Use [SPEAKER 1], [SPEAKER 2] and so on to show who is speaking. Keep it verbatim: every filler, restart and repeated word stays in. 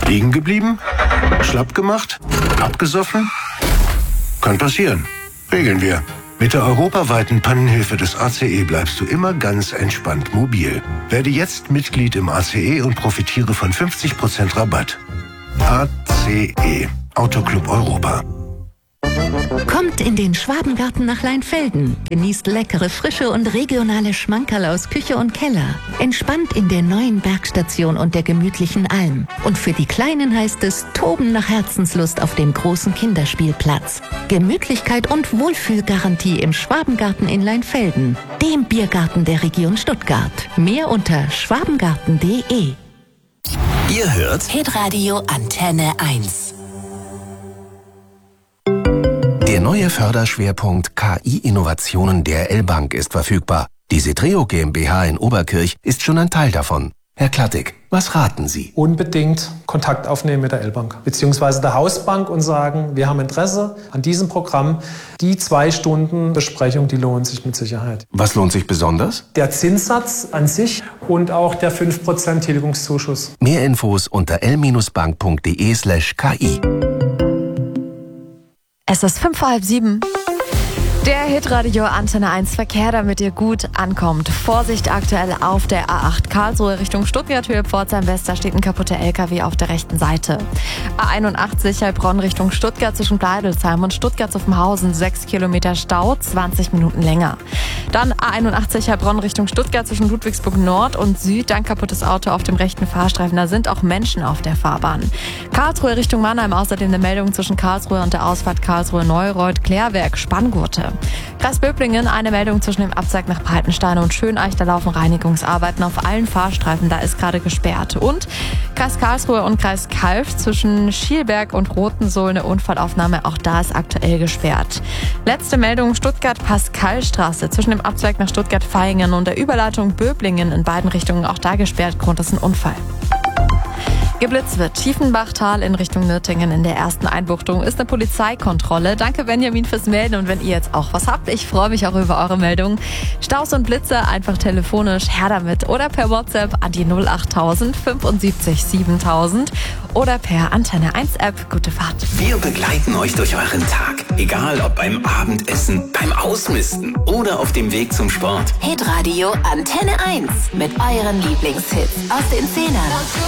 [SPEAKER 1] Liegen geblieben? Schlapp gemacht? Abgesoffen? Kann passieren. Regeln wir. Mit der europaweiten Pannenhilfe des A C E bleibst du immer ganz entspannt mobil. Werde jetzt Mitglied im A C E und profitiere von fünfzig Prozent Rabatt. A C E. Autoclub Europa.
[SPEAKER 2] Kommt in den Schwabengarten nach Leinfelden. Genießt leckere, frische und regionale Schmankerl aus Küche und Keller. Entspannt in der neuen Bergstation und der gemütlichen Alm. Und für die Kleinen heißt es Toben nach Herzenslust auf dem großen Kinderspielplatz. Gemütlichkeit und Wohlfühlgarantie im Schwabengarten in Leinfelden, dem Biergarten der Region Stuttgart. Mehr unter schwabengarten punkt de.
[SPEAKER 3] Ihr hört
[SPEAKER 4] Hitradio Antenne eins.
[SPEAKER 3] Der neue Förderschwerpunkt K I-Innovationen der L-Bank ist verfügbar. Die Setreo GmbH in Oberkirch ist schon ein Teil davon. Herr Klattig, was raten Sie?
[SPEAKER 5] Unbedingt Kontakt aufnehmen mit der L-Bank bzw. der Hausbank und sagen, wir haben Interesse an diesem Programm. Die zwei Stunden Besprechung, die lohnen sich mit Sicherheit.
[SPEAKER 3] Was lohnt sich besonders?
[SPEAKER 5] Der Zinssatz an sich und auch der fünf Prozent Tilgungszuschuss.
[SPEAKER 3] Mehr Infos unter l bank punkt de slash ki.
[SPEAKER 6] Es ist fünf vor halb sieben. Der Hitradio Antenne eins Verkehr, damit ihr gut ankommt. Vorsicht aktuell auf der A acht Karlsruhe Richtung Stuttgart, Höhe Pforzheim West, da steht ein kaputter L K W auf der rechten Seite. A einundachtzig Heilbronn Richtung Stuttgart zwischen Bleidelsheim und Stuttgart-Zuffenhausen, sechs Kilometer Stau, zwanzig Minuten länger. Dann A einundachtzig Heilbronn Richtung Stuttgart zwischen Ludwigsburg Nord und Süd, dann kaputtes Auto auf dem rechten Fahrstreifen, da sind auch Menschen auf der Fahrbahn. Karlsruhe Richtung Mannheim, außerdem eine Meldung zwischen Karlsruhe und der Ausfahrt Karlsruhe-Neureuth, Klärwerk, Spanngurte. Kreis Böblingen, eine Meldung zwischen dem Abzweig nach Breitenstein und Schöneich, da laufen Reinigungsarbeiten auf allen Fahrstreifen, da ist gerade gesperrt. Und Kreis Karlsruhe und Kreis Calw zwischen Schielberg und Rotensohl eine Unfallaufnahme, auch da ist aktuell gesperrt. Letzte Meldung, Stuttgart-Pascalstraße zwischen dem Abzweig nach Stuttgart-Vaihingen und der Überleitung Böblingen in beiden Richtungen, auch da gesperrt, Grund ist ein Unfall. Geblitzt wird. Tiefenbachtal in Richtung Nürtingen in der ersten Einbuchtung ist eine Polizeikontrolle. Danke Benjamin fürs Melden und wenn ihr jetzt auch was habt, ich freue mich auch über eure Meldungen. Staus und Blitze einfach telefonisch, her damit oder per WhatsApp an die null achttausend fünfundsiebzig siebentausend oder per Antenne eins App. Gute Fahrt.
[SPEAKER 3] Wir begleiten euch durch euren Tag. Egal ob beim Abendessen, beim Ausmisten oder auf dem Weg zum Sport.
[SPEAKER 4] Hitradio Antenne eins mit euren Lieblingshits aus den Zehnern.